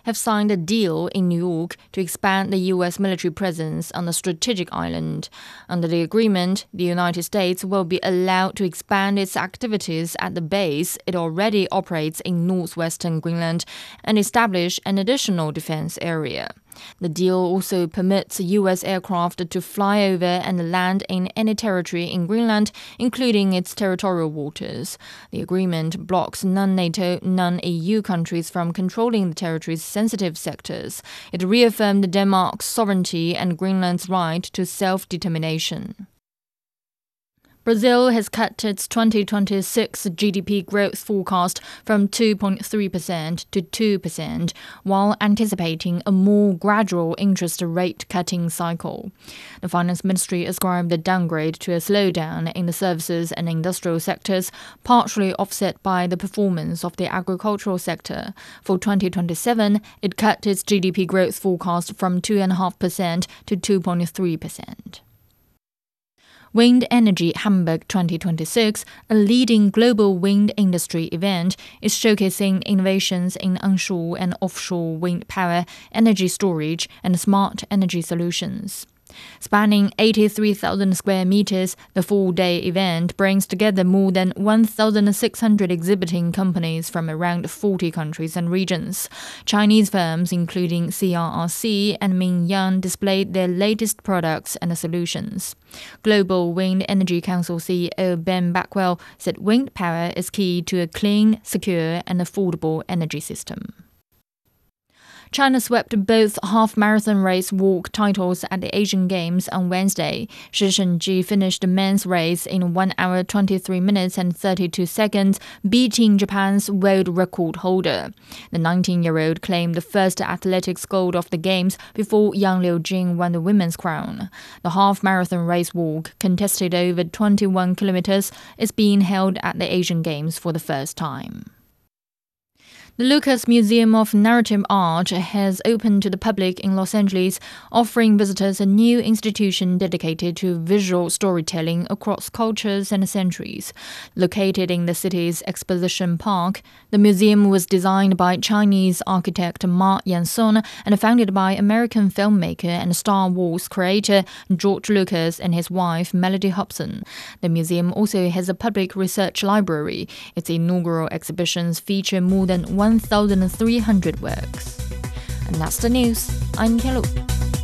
have signed a deal in New York to expand the U.S. military presence on the strategic island. Under the agreement, the United States will be allowed to expand its activities at the base it already operates in northwestern Greenland and establish an additional defense area. The deal also permits U.S. aircraft to fly over and land in any territory in Greenland, including its territorial waters. The agreement blocks non-NATO, non-EU countries from controlling the territory's sensitive sectors. It reaffirmed Denmark's sovereignty and Greenland's right to self-determination. Brazil has cut its 2026 GDP growth forecast from 2.3% to 2%, while anticipating a more gradual interest rate cutting cycle. The Finance Ministry ascribed the downgrade to a slowdown in the services and industrial sectors, partially offset by the performance of the agricultural sector. For 2027, it cut its GDP growth forecast from 2.5% to 2.3%. Wind Energy Hamburg 2026, a leading global wind industry event, is showcasing innovations in onshore and offshore wind power, energy storage, and smart energy solutions. Spanning 83,000 square meters, the four-day event brings together more than 1,600 exhibiting companies from around 40 countries and regions. Chinese firms including CRRC and Mingyang displayed their latest products and solutions. Global Wind Energy Council CEO Ben Backwell said wind power is key to a clean, secure, and affordable energy system. China swept both half-marathon race walk titles at the Asian Games on Wednesday. Shi Shengji finished the men's race in 1 hour 23 minutes and 32 seconds, beating Japan's world record holder. The 19-year-old claimed the first athletics gold of the Games before Yang Liujing won the women's crown. The half-marathon race walk, contested over 21 kilometers, is being held at the Asian Games for the first time. The Lucas Museum of Narrative Art has opened to the public in Los Angeles, offering visitors a new institution dedicated to visual storytelling across cultures and centuries. Located in the city's Exposition Park, the museum was designed by Chinese architect Ma Yanson and founded by American filmmaker and Star Wars creator George Lucas and his wife Melody Hobson. The museum also has a public research library. Its inaugural exhibitions feature more than 1,300 works. And that's the news. I'm Tianlu.